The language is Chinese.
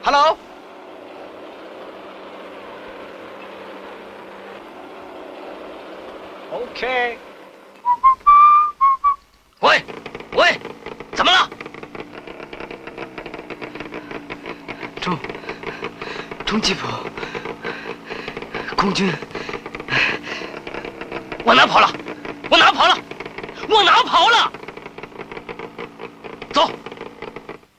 Hello。OK。 喂，怎么了？ 中吉普，空军， 我哪跑了？